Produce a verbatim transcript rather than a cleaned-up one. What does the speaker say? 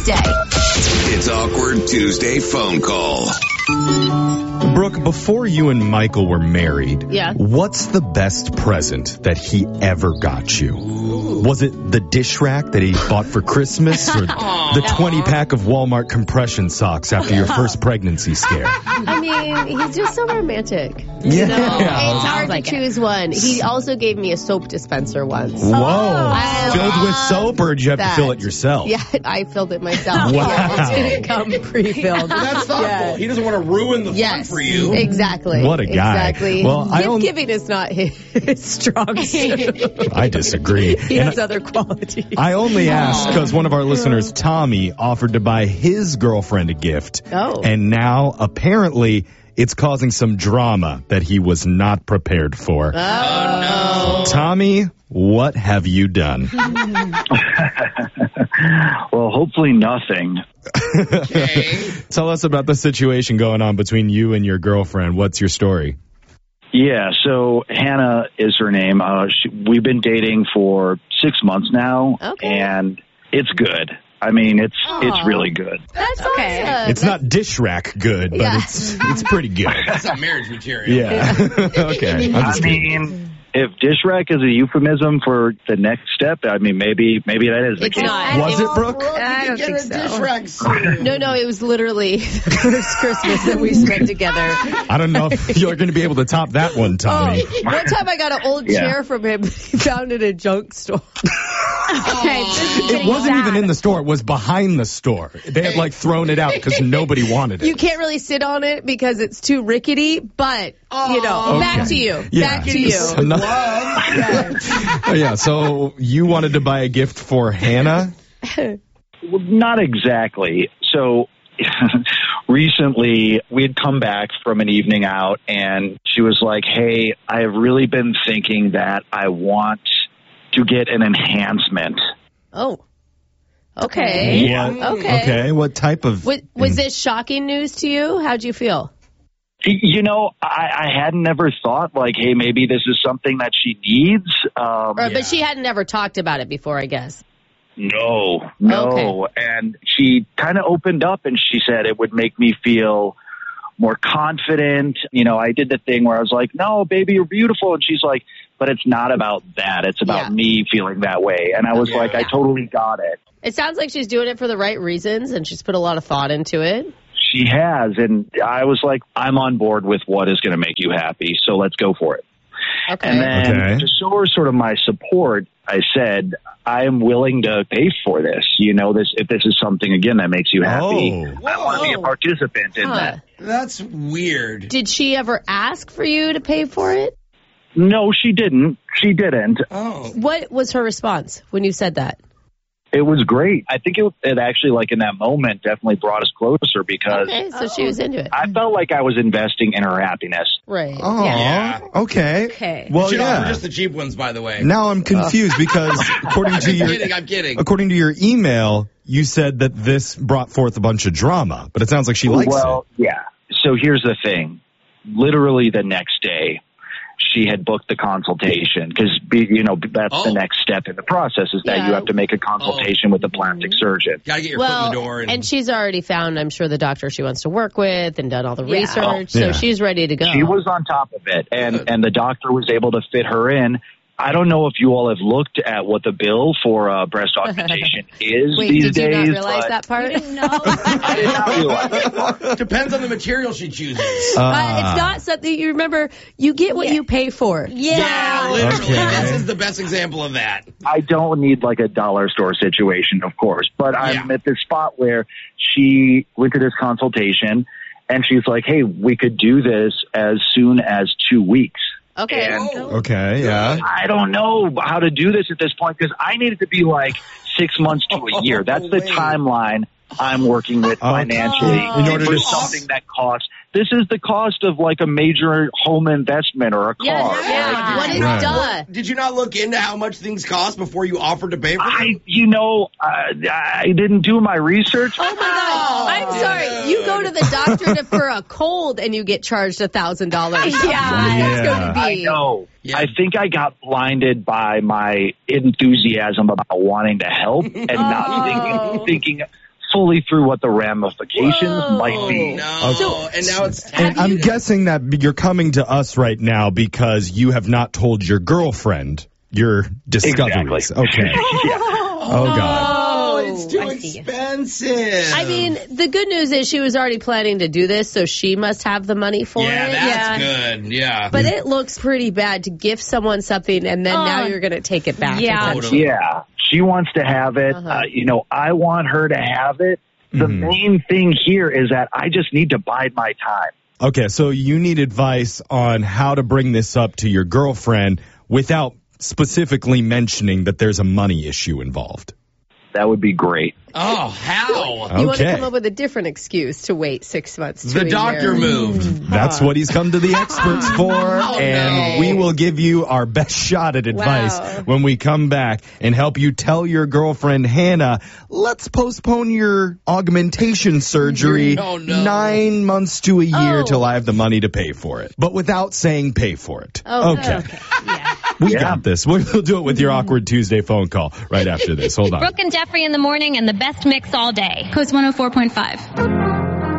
Tuesday. It's Awkward Tuesday phone call. Brooke, before you and Michael were married, Yeah. what's the best present that he ever got you? Was it the dish rack that he bought for Christmas or the twenty pack of Walmart compression socks after your first pregnancy scare? I mean, he's just so romantic. Yeah. It's hard like to it. choose one. He also gave me a soap dispenser once. Whoa. I Filled with love soap or did you have that. to fill it yourself? Yeah, I filled it myself. Wow. Yeah, it didn't come pre-filled. That's thoughtful. Yeah. He doesn't want to ruin the Yes, fun for you. exactly. What a guy. Exactly. Well, I Gift don't- giving is not his strong suit. I disagree. He And has other qualities. I only asked because one of our listeners, Tommy, offered to buy his girlfriend a gift. Oh. And now, apparently, it's causing some drama that he was not prepared for. Oh, Tommy, what have you done? Well, hopefully nothing. Okay. Tell us about the situation going on between you and your girlfriend. What's your story? Yeah, so Hannah is her name. Uh, she, we've been dating for six months now, Okay. and it's good. I mean, it's Aw. it's really good. That's Okay. awesome. It's not dish rack good, but Yeah. it's it's pretty good. That's not marriage material. Yeah. Okay. I'm I just kidding. mean, if dish rack is a euphemism for the next step, I mean, maybe maybe that is the It's case. not. Was it, Brooke? I don't Get think a dish so. rack soon. No, no, it was literally the first Christmas that we spent together. I don't know if you're going to be able to top that one, Tommy. Oh, one time I got an old Yeah. chair from him he found in a junk store. Okay, this is It getting wasn't sad. even in the store. It was behind the store. They had like thrown it out because nobody wanted it. You can't really sit on it because it's too rickety, but, you know, Okay. back to you. Yeah. Back to you. So no- Oh, yeah, so you wanted to buy a gift for Hannah? Well, not exactly. So recently we had come back from an evening out and she was like, hey, I've really been thinking that I want to get an enhancement. Oh. Okay. What? Okay. Okay, what type of... Was, was this shocking news to you? How'd you feel? You know, I, I hadn't never thought like, hey, maybe this is something that she needs. Um, Or, But she hadn't ever talked about it before, I guess. No, no. And she kind of opened up and she said it would make me feel more confident. You know, I did the thing where I was like, no, baby, you're beautiful. And she's like, but it's not about that. It's about Yeah. me feeling that way. And I was Yeah. like, I totally got it. It sounds like she's doing it for the right reasons, and she's put a lot of thought into it. She has. And I was like, I'm on board with what is going to make you happy. So let's go for it. Okay. And then Okay. to show her sort of my support, I said, I am willing to pay for this. You know, this if this is something, again, that makes you happy, Oh. I want to be a participant in Huh. that. That's weird. Did she ever ask for you to pay for it? No, she didn't. She didn't. Oh. What was her response when you said that? It was great. I think it, it actually, like in that moment, definitely brought us closer because Okay, so she was into it. I felt like I was investing in her happiness. Right. Oh, Yeah. okay. Okay. Well, Should offer yeah. just the cheap ones, by the way. Now I'm confused because according to I'm your kidding. I'm kidding. according to your email, you said that this brought forth a bunch of drama, but it sounds like she likes well, yeah. So here's the thing. Literally the next day, she had booked the consultation because, you know, that's Oh. the next step in the process is that Yeah. you have to make a consultation with the plastic surgeon. Gotta get your Well, foot in the door. And, and she's already found, I'm sure, the doctor she wants to work with and done all the Yeah. research, Oh, yeah. so she's ready to go. She was on top of it, and, Good. and the doctor was able to fit her in. I don't know if you all have looked at what the bill for uh, breast augmentation is Wait, these did you days. not realize but that part? No. I did not realize that. depends on the material she chooses. it. Uh, it's not something you remember. You get what Yeah. you pay for. Yeah. Yeah, literally. Okay. This is the best example of that. I don't need like a dollar store situation, of course, but I'm Yeah. at this spot where she went to this consultation and she's like, hey, we could do this as soon as two weeks. Okay. And Okay, yeah. I don't know how to do this at this point because I need it to be like six months to a year. That's the Wait. timeline I'm working with Oh. financially In order for to- something that costs. This is the cost of like a major home investment or a car. Yes, yeah. Like, What is Right. duh? Did you not look into how much things cost before you offered to pay for them? I, you know, uh, I didn't do my research. Oh my God! I'm sorry. You go to the doctor to, for a cold and you get charged a thousand dollars. Yeah. That's going to I be. know. Yeah. I think I got blinded by my enthusiasm about wanting to help and not thinking, thinking fully through what the ramifications Whoa. might be. No. So- and now it's And I'm guessing that you're coming to us right now because you have not told your girlfriend your discoveries. Exactly. Okay. Yeah. Oh, God. Oh, it's too I see. expensive. I mean, the good news is she was already planning to do this, so she must have the money for yeah, it. that's good. Yeah. But it looks pretty bad to gift someone something and then now Oh. you're going to take it back. Yeah. essentially. Yeah, she wants to have it. Uh-huh. Uh, you know, I want her to have it. The Mhm. main thing here is that I just need to bide my time. Okay, so you need advice on how to bring this up to your girlfriend without specifically mentioning that there's a money issue involved. That would be great. Oh, how? You want to Okay. come up with a different excuse to wait six months to The a doctor year. moved. That's what he's come to the experts for, and no. we will give you our best shot at advice Wow. when we come back and help you tell your girlfriend, Hannah, let's postpone your augmentation surgery Oh, no. nine months to a year Oh. till I have the money to pay for it. But without saying pay for it. Oh, okay. Okay. Yeah. We Yeah. got this. We'll we'll do it with your awkward Tuesday phone call right after this. Hold on. Brooke and Jeffrey in the morning and the best mix all day. Coast one oh four point five.